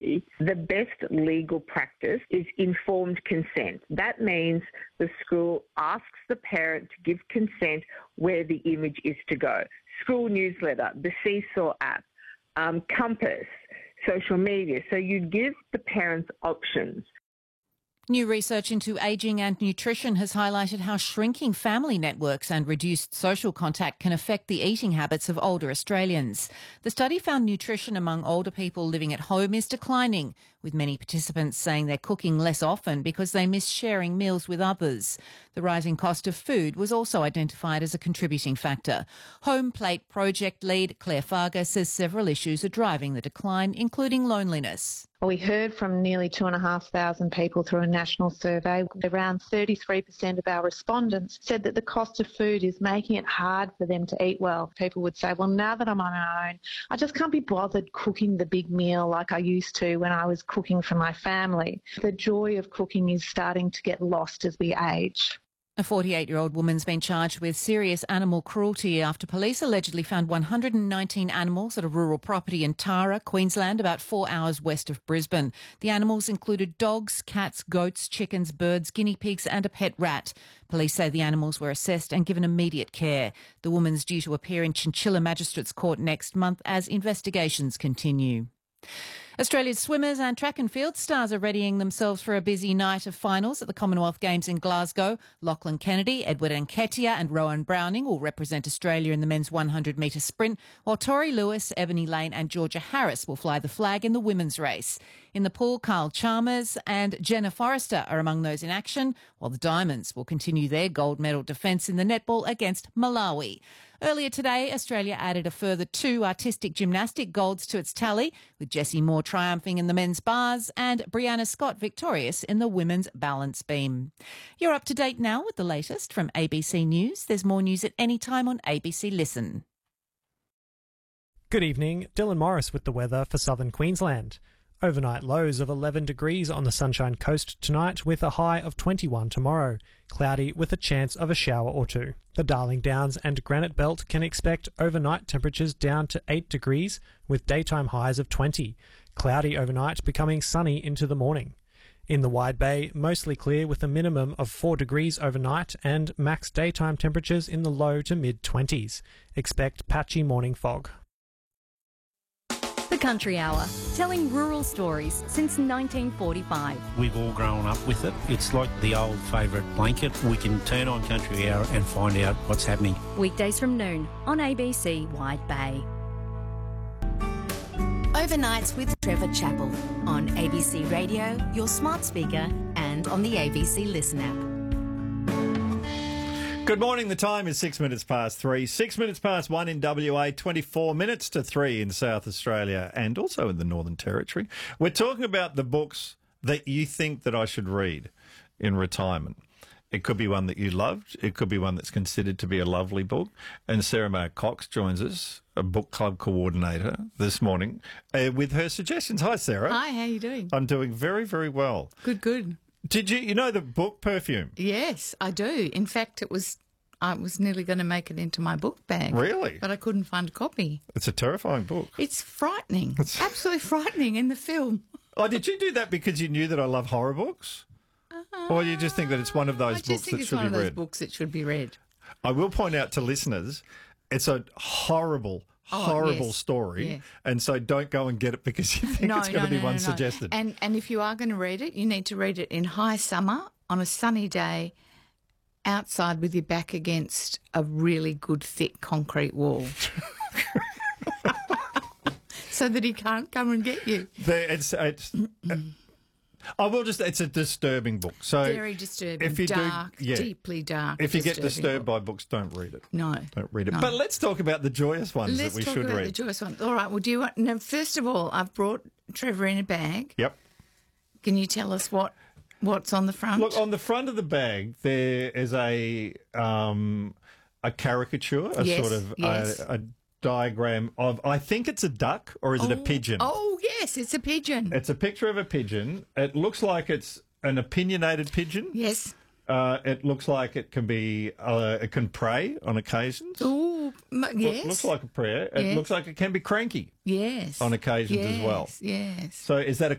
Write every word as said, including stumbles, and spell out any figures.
community, the best legal practice is informed consent. That means the school asks the parent to give consent where the image is to go. School newsletter, the Seesaw app, um, Compass, social media. So you give the parents options. New research into ageing and nutrition has highlighted how shrinking family networks and reduced social contact can affect the eating habits of older Australians. The study found nutrition among older people living at home is declining, with many participants saying they're cooking less often because they miss sharing meals with others. The rising cost of food was also identified as a contributing factor. Home Plate project lead Claire Farger says several issues are driving the decline, including loneliness. We heard from nearly two and a half thousand people through a national survey. Around thirty-three percent of our respondents said that the cost of food is making it hard for them to eat well. People would say, well, now that I'm on my own, I just can't be bothered cooking the big meal like I used to when I was cooking for my family. The joy of cooking is starting to get lost as we age. A forty-eight-year-old woman's been charged with serious animal cruelty after police allegedly found one hundred nineteen animals at a rural property in Tara, Queensland, about four hours west of Brisbane. The animals included dogs, cats, goats, chickens, birds, guinea pigs and a pet rat. Police say the animals were assessed and given immediate care. The woman's due to appear in Chinchilla Magistrates Court next month as investigations continue. Australia's swimmers and track and field stars are readying themselves for a busy night of finals at the Commonwealth Games in Glasgow. Lachlan Kennedy, Edward Nketiah and Rowan Browning will represent Australia in the men's one hundred metre sprint, while Tori Lewis, Ebony Lane and Georgia Harris will fly the flag in the women's race. In the pool, Carl Chalmers and Jenna Forrester are among those in action, while the Diamonds will continue their gold medal defence in the netball against Malawi. Earlier today, Australia added a further two artistic gymnastic golds to its tally, with Jessie Moore triumphing in the men's bars and Brianna Scott victorious in the women's balance beam. You're up to date now with the latest from A B C News. There's more news at any time on A B C Listen. Good evening, Dylan Morris with the weather for southern Queensland. Overnight lows of eleven degrees on the Sunshine Coast tonight with a high of twenty-one tomorrow. Cloudy with a chance of a shower or two. The Darling Downs and Granite Belt can expect overnight temperatures down to eight degrees with daytime highs of twenty. Cloudy overnight becoming sunny into the morning. In the Wide Bay, mostly clear with a minimum of four degrees overnight and max daytime temperatures in the low to mid-twenties. Expect patchy morning fog. The Country Hour, telling rural stories since nineteen forty-five. We've all grown up with it. It's like the old favourite blanket. We can turn on Country Hour and find out what's happening. Weekdays from noon on A B C Wide Bay. Overnights with Trevor Chappell on A B C Radio, your smart speaker and on the A B C Listen app. Good morning. The time is six minutes past three. Six minutes past one in W A, twenty-four minutes to three in South Australia and also in the Northern Territory. We're talking about the books that you think that I should read in retirement. It could be one that you loved. It could be one that's considered to be a lovely book. And Sarah May Cox joins us, a book club coordinator, this morning uh, with her suggestions. Hi, Sarah. Hi, how are you doing? I'm doing very, very well. Good, good. Did you, you know the book Perfume? Yes, I do. In fact, it was, I was nearly going to make it into my book bag. Really? But I couldn't find a copy. It's a terrifying book. It's frightening. It's absolutely frightening in the film. Oh, did you do that because you knew that I love horror books? Uh, or you just think that it's one of those I just books think that it's should one be of those read? books that should be read. I will point out to listeners, it's a horrible, Oh, horrible yes, story. yes. And so don't go and get it because you think No, it's going no, to be no, one no, no. suggested. And and if you are going to read it, you need to read it in high summer on a sunny day outside with your back against a really good thick concrete wall. So that he can't come and get you. There, it's, it's, I will just, it's a disturbing book. So Very disturbing, if you dark, do, yeah, deeply dark. If you get disturbing disturbed book. by books, don't read it. No. Don't read it. no. But let's talk about the joyous ones Let's that we talk should about read. the joyous ones. All right, well, do you want, now, first of all, I've brought Trevor in a bag. Yep. Can you tell us what what's on the front? Look, on the front of the bag, there is a um, a caricature, a Yes, sort of yes. a, a diagram of, I think it's a duck or is it a Oh, pigeon? Oh, yes, it's a pigeon. It's a picture of a pigeon. It looks like it's an opinionated pigeon. Yes. Uh, it looks like it can be, uh, it can pray on occasions. Oh, It yes. looks like a prayer. It Yes. looks like it can be cranky Yes. on occasions as well. Yes, yes. So is that a